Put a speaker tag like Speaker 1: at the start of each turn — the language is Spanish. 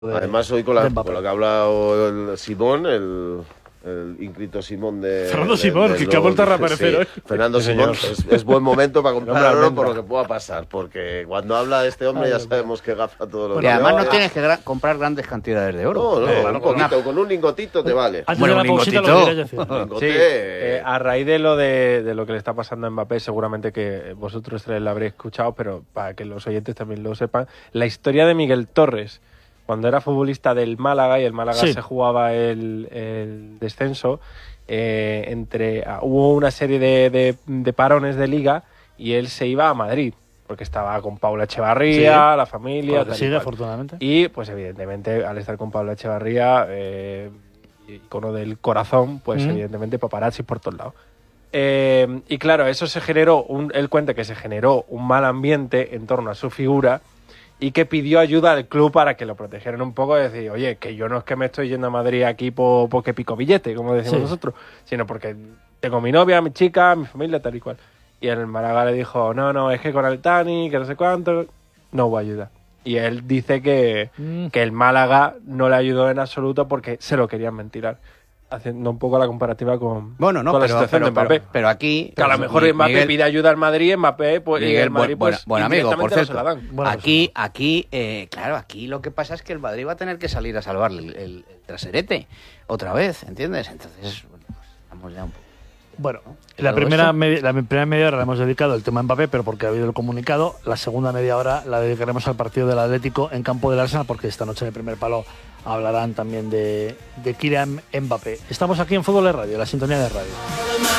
Speaker 1: Además, hoy con lo que ha hablado el Simón, el ínclito Simón de...
Speaker 2: Fernando Simón, que ha vuelto a reaparecer hoy.
Speaker 1: Fernando Simón, es buen momento para comprar oro por lo que pueda pasar, porque cuando habla de este hombre ya sabemos que gafa todo lo que...
Speaker 3: Y además no tienes que comprar grandes cantidades de oro.
Speaker 1: No, un poquito, con un lingotito te vale.
Speaker 2: Antes de la pausita lo querías decir.
Speaker 4: Sí, a raíz de lo que le está pasando a Mbappé, seguramente que vosotros tres lo habréis escuchado, pero para que los oyentes también lo sepan, la historia de Miguel Torres, cuando era futbolista del Málaga y el Málaga se jugaba el descenso, hubo una serie de parones de liga y él se iba a Madrid porque estaba con Paula Echevarría, la familia, tal
Speaker 2: sigue, afortunadamente.
Speaker 4: Y pues evidentemente al estar con Paula Echevarría, icono del corazón, pues evidentemente paparazzi por todos lados. Y claro, eso se generó, él cuenta que se generó un mal ambiente en torno a su figura y que pidió ayuda al club para que lo protegieran un poco, y decir, oye, que yo no es que me estoy yendo a Madrid aquí porque pico billete, como decimos nosotros, sino porque tengo mi novia, mi chica, mi familia, tal y cual. Y el Málaga le dijo, no, es que con Altani, que no sé cuánto, no hubo ayuda. Y él dice que el Málaga no le ayudó en absoluto porque se lo querían mentirar. Haciendo un poco la comparativa con la situación de Mbappé.
Speaker 3: Pero aquí...
Speaker 4: Que a lo mejor Mbappé pide ayuda al Madrid, Mbappé pues, y el Madrid pues
Speaker 3: buen amigo, por cierto.
Speaker 4: No se la dan.
Speaker 3: Claro, aquí lo que pasa es que el Madrid va a tener que salir a salvar el traserete otra vez, ¿entiendes? Entonces, bueno, pues, estamos ya un poco...
Speaker 2: Bueno, la primera media hora la hemos dedicado al tema Mbappé, pero porque ha habido el comunicado. La segunda media hora la dedicaremos al partido del Atlético en campo del Arsenal, porque esta noche en el primer palo hablarán también de Kylian Mbappé. Estamos aquí en Fútbol de Radio, la sintonía de radio.